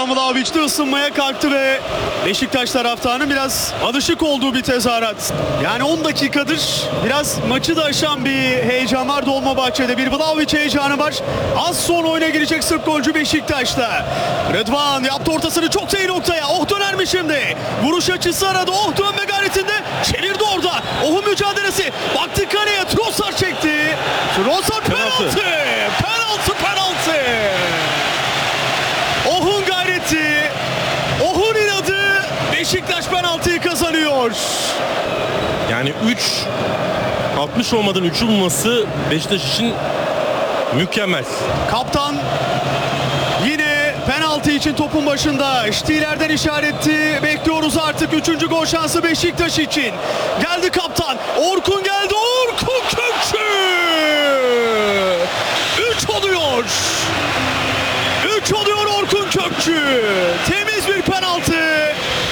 Dušan Vlahović de ısınmaya kalktı ve Beşiktaş taraftarının biraz alışık olduğu bir tezahürat. Yani 10 dakikadır biraz maçı da aşan bir heyecan var Dolmabahçe'de. Bir Vlahović heyecanı var. Az sonra oyuna girecek Sırp golcü Beşiktaş'ta. Rıdvan yaptı ortasını çok iyi noktaya. Oh döner mi şimdi? Vuruş açısı aradı. Oh dönme gayretinde. Çevirdi orada. Oh'un mücadelesi. Baktı kaleye. Trossard çekti. Trossard penaltı. Penaltı. Oh'un gayreti. Oh'un inadı. Beşiktaş penaltıyı kazanıyor. Yani 60 olmadan 3'ü bulması Beşiktaş için mükemmel. Kaptan yine penaltı için topun başında. Stieler'den işaretti. Bekliyoruz artık 3. gol şansı Beşiktaş için. Geldi kaptan. Orkun geldi. Orkun Kökçü. 3 oluyor. 3 oluyor Orkun Kökçü. Temiz bir penaltı.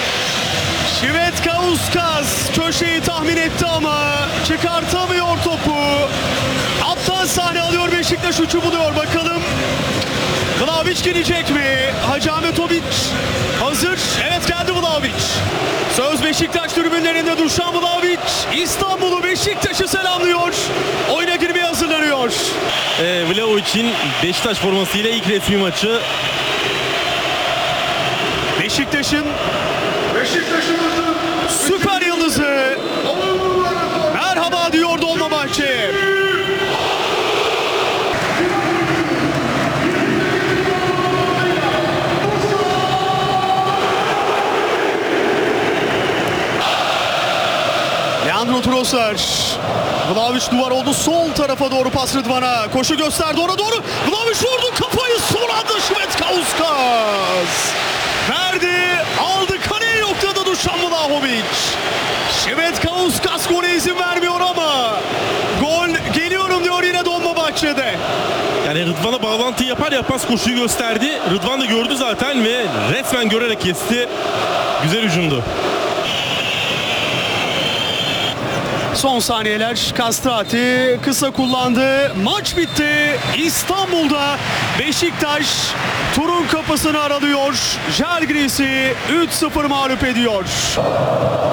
Švedkauskas köşeyi tahmin etti ama çıkartamıyor topu. Aptal sahne alıyor Beşiktaş 3'ü buluyor. Bakalım Vlahović gelecek mi? Hacı Ahmetović hazır. Evet geldi Vlahović. Söz Beşiktaş tribünlerinde Dušan Vlahović İstanbul'u Beşiktaş'ı selamlıyor. Oyuna girmeye hazırlanıyor. Vlahović'in Beşiktaş formasıyla ilk resmi maçı. Beşiktaş'ın süper yıldızı merhaba diyor Dolmabahçe. Leandro Trossard. Vlahović duvar oldu. Sol tarafa doğru pas Rıdvan'a. Koşu gösterdi ona doğru. Vlahović vurdu kafayı. Son anda Švedkauskas. Verdi. Aldı. Kaleye yokladı Dušan Vlahović. Švedkauskas gole izin vermiyor ama gol geliyorum diyor yine Dolmabahçe'de. Yani Rıdvan'a bağlantı yapar yapmaz koşuyu gösterdi. Rıdvan da gördü zaten ve resmen görerek kesti. Güzel hücumdu. Son saniyeler Castrati kısa kullandı. Maç bitti. İstanbul'da Beşiktaş turun kapısını aralıyor. Žalgiris'i 3-0 mağlup ediyor.